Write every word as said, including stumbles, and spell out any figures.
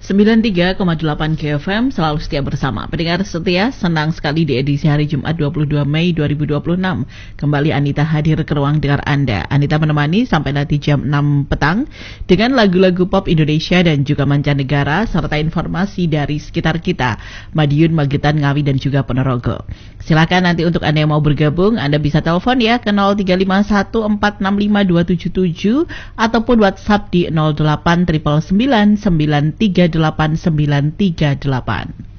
sembilan puluh tiga koma delapan K F M selalu setia bersama. Pendengar setia, senang sekali di edisi hari Jumat dua puluh dua Mei dua ribu dua puluh enam. Kembali Anita hadir ke ruang dengar Anda. Anita menemani sampai nanti jam enam petang dengan lagu-lagu pop Indonesia dan juga mancanegara serta informasi dari sekitar kita, Madiun, Magetan, Ngawi dan juga Ponorogo. Silakan nanti untuk Anda yang mau bergabung, Anda bisa telepon ya ke nol tiga lima satu empat enam lima dua tujuh tujuh ataupun WhatsApp di nol delapan sembilan sembilan sembilan tiga delapan sembilan tiga delapan.